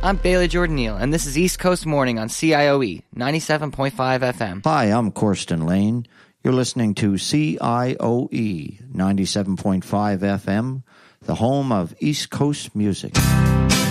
I'm Bailey Jordan Neal, and this is East Coast Morning on CIOE 97.5 FM. Hi, I'm Corsten Lane. You're listening to CIOE 97.5 FM, the home of East Coast music.